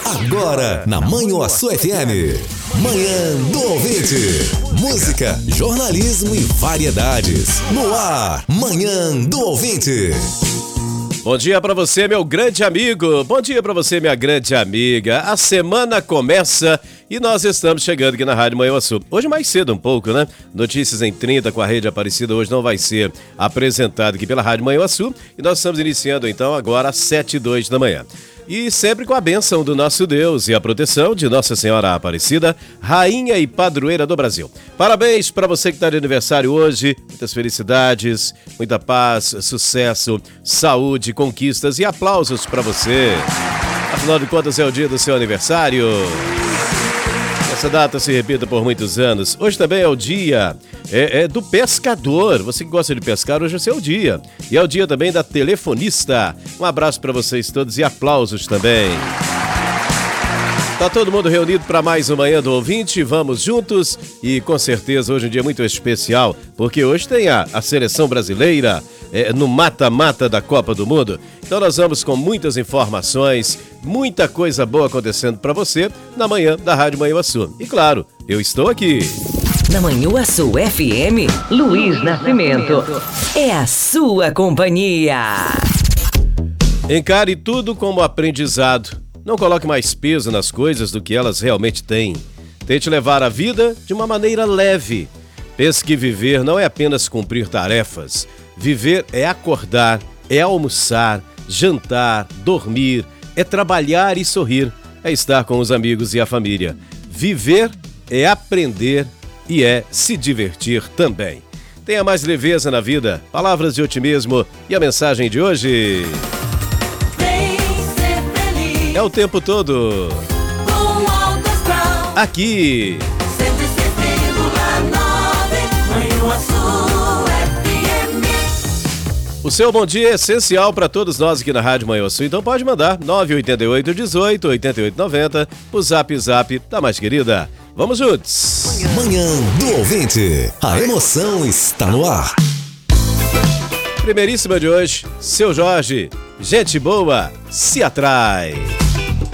Agora, na Manhuaçu FM. Manhã do Ouvinte. Música, jornalismo e variedades. No ar, Manhã do Ouvinte. Bom dia pra você, meu grande amigo. Bom dia pra você, minha grande amiga. A semana começa e nós estamos chegando aqui na Rádio Manhuaçu. Hoje mais cedo um pouco, né? Notícias em 30 com a Rede Aparecida hoje não vai ser apresentado aqui pela Rádio Manhuaçu. E nós estamos iniciando então agora às 7h02 da manhã. E sempre com a bênção do nosso Deus e a proteção de Nossa Senhora Aparecida, Rainha e Padroeira do Brasil. Parabéns para você que está de aniversário hoje, muitas felicidades, muita paz, sucesso, saúde, conquistas e aplausos para você. Afinal de contas é o dia do seu aniversário. Essa data se repita por muitos anos. Hoje também é o dia do pescador. Você que gosta de pescar, hoje é o seu dia. E é o dia também da telefonista. Um abraço para vocês todos e aplausos também. Tá todo mundo reunido para mais uma Manhã do Ouvinte, vamos juntos e com certeza hoje é um dia muito especial, porque hoje tem a seleção brasileira no mata-mata da Copa do Mundo. Então nós vamos com muitas informações, muita coisa boa acontecendo para você na manhã da Rádio Manhuaçu. E claro, eu estou aqui. Na Manhuaçu FM, Luiz Nascimento é a sua companhia. Encare tudo como aprendizado. Não coloque mais peso nas coisas do que elas realmente têm. Tente levar a vida de uma maneira leve. Pense que viver não é apenas cumprir tarefas. Viver é acordar, é almoçar, jantar, dormir, é trabalhar e sorrir, é estar com os amigos e a família. Viver é aprender e é se divertir também. Tenha mais leveza na vida. Palavras de otimismo e a mensagem de hoje... É o tempo todo. Aqui. O seu bom dia é essencial para todos nós aqui na Rádio Manhuaçu. Então pode mandar 988 18 88 90 o zap da mais querida. Vamos juntos. Manhã do Ouvinte. A emoção está no ar. Primeiríssima de hoje, Seu Jorge. Gente boa se atrai.